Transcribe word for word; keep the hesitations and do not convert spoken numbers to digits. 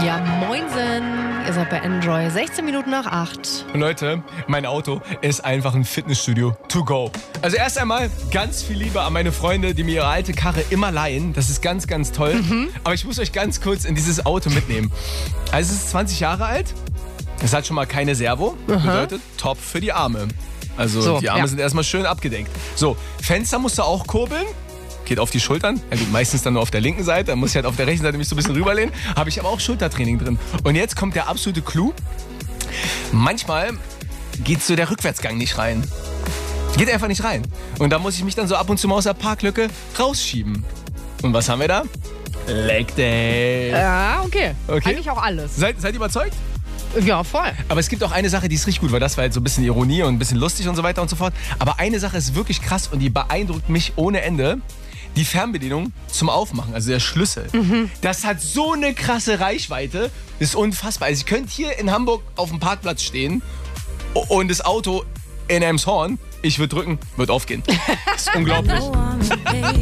Ja, moinsen. Ihr seid bei Enjoy. sechzehn Minuten nach acht. Und Leute, mein Auto ist einfach ein Fitnessstudio to go. Also erst einmal ganz viel Liebe an meine Freunde, die mir ihre alte Karre immer leihen. Das ist ganz, ganz toll. Mhm. Aber ich muss euch ganz kurz in dieses Auto mitnehmen. Also es ist zwanzig Jahre alt. Es hat schon mal keine Servo. Aha. Bedeutet top für die Arme. Also so, die Arme ja. sind erstmal schön abgedenkt. So, Fenster musst du auch kurbeln. Geht auf die Schultern. Ja, gut, meistens dann nur auf der linken Seite. Dann muss ich halt auf der rechten Seite mich so ein bisschen rüberlehnen. Habe ich aber auch Schultertraining drin. Und jetzt kommt der absolute Clou. Manchmal geht so der Rückwärtsgang nicht rein. Geht einfach nicht rein. Und da muss ich mich dann so ab und zu mal aus der Parklücke rausschieben. Und was haben wir da? Leg Day. Ja, okay. okay. Eigentlich auch alles. Seid, seid ihr überzeugt? Ja, voll. Aber es gibt auch eine Sache, die ist richtig gut, weil das war jetzt so ein bisschen Ironie und ein bisschen lustig und so weiter und so fort. Aber eine Sache ist wirklich krass und die beeindruckt mich ohne Ende. Die Fernbedienung zum Aufmachen, also der Schlüssel. Mhm. Das hat so eine krasse Reichweite, das ist unfassbar. Also ich könnte hier in Hamburg auf dem Parkplatz stehen und das Auto in Elmshorn, ich würde drücken, wird aufgehen. Das ist unglaublich.